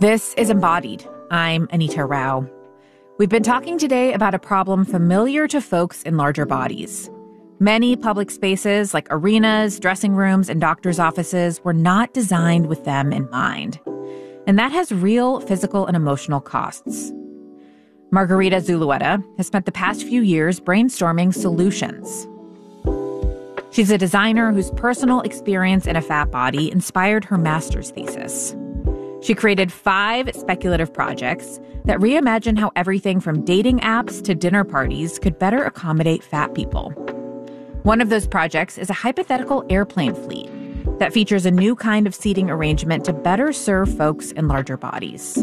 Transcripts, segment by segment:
This is Embodied. I'm Anita Rao. We've been talking today about a problem familiar to folks in larger bodies. Many public spaces like arenas, dressing rooms, and doctors' offices were not designed with them in mind. And that has real physical and emotional costs. Margarita Zulueta has spent the past few years brainstorming solutions. She's a designer whose personal experience in a fat body inspired her master's thesis. She created 5 speculative projects that reimagine how everything from dating apps to dinner parties could better accommodate fat people. One of those projects is a hypothetical airplane fleet that features a new kind of seating arrangement to better serve folks in larger bodies.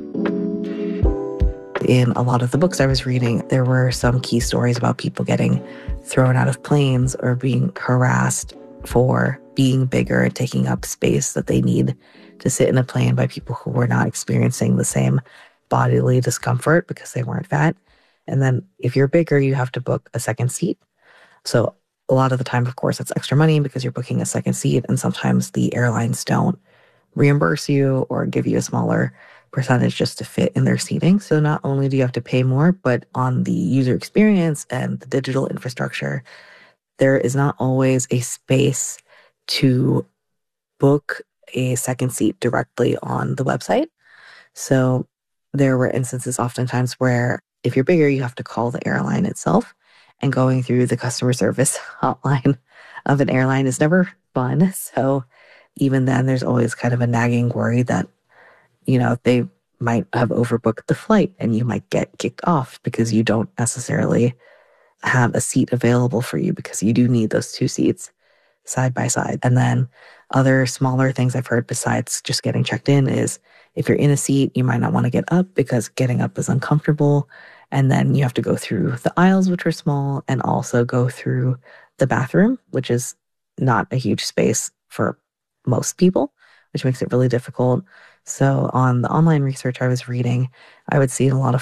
In a lot of the books I was reading, there were some key stories about people getting thrown out of planes or being harassed for being bigger and taking up space that they need to sit in a plane by people who were not experiencing the same bodily discomfort because they weren't fat. And then if you're bigger, you have to book a second seat. So a lot of the time, of course, it's extra money because you're booking a second seat, and sometimes the airlines don't reimburse you or give you a smaller percentage just to fit in their seating. So not only do you have to pay more, but on the user experience and the digital infrastructure, there is not always a space to book a second seat directly on the website. So there were instances oftentimes where if you're bigger, you have to call the airline itself, and going through the customer service hotline of an airline is never fun. So even then, there's always kind of a nagging worry that, you know, they might have overbooked the flight and you might get kicked off because you don't necessarily have a seat available for you, because you do need those 2 seats side by side. And then other smaller things I've heard besides just getting checked in is if you're in a seat, you might not want to get up because getting up is uncomfortable. And then you have to go through the aisles, which are small, and also go through the bathroom, which is not a huge space for most people, which makes it really difficult. So on the online research I was reading, I would see a lot of